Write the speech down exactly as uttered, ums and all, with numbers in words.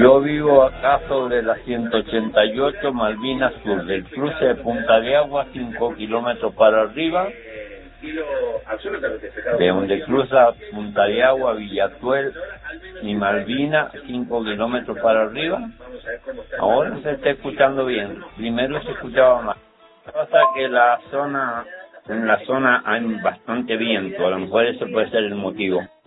Yo vivo acá sobre la ciento ochenta y ocho, Malvinas Sur, del cruce de Punta de Agua, cinco kilómetros para arriba, de donde cruza Punta de Agua, Villatuel y Malvina, cinco kilómetros para arriba. Ahora se está escuchando bien, primero se escuchaba mal. Lo que pasa es que la zona, en la zona hay bastante viento, a lo mejor ese puede ser el motivo.